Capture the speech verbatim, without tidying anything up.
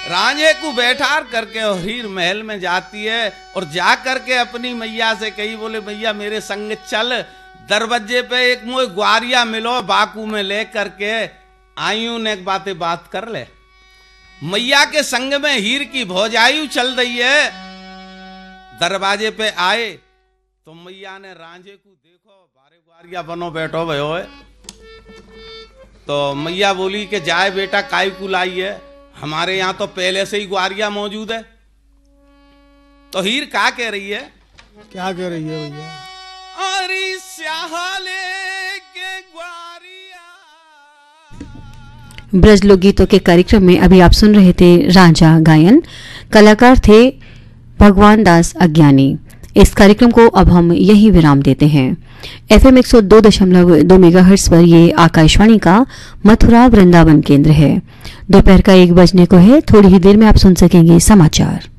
रांझे को बैठार करके और हीर महल में जाती है और जा करके अपनी मैया से कही, बोले मैया मेरे संग चल, दरवाजे पे एक मोह ग्वारिया मिलो बाकू में ले करके आयु ने एक बातें बात कर ले। मैया के संग में हीर की भौजायु चल रही है, दरवाजे पे आए तो मैया ने रांझे को देखो बारे ग्वारिया बनो बैठो भयो है। तो मैया बोली कि जाए बेटा काय को लाई है, हमारे यहाँ तो पहले से ही ग्वारिया मौजूद है। तो हीर क्या कह रही है? क्या कह रही है भैया? अरे स्याहले के ग्वारिया। ब्रज लोकगीतों के कार्यक्रम में अभी आप सुन रहे थे रांझा गायन, कलाकार थे भगवान दास अज्ञानी। इस कार्यक्रम को अब हम यही विराम देते हैं। एफएम एक सौ दो दशमलव दो मेगाहर्ट्ज पर ये आकाशवाणी का मथुरा वृंदावन केंद्र है। दोपहर का एक बजने को है, थोड़ी ही देर में आप सुन सकेंगे समाचार।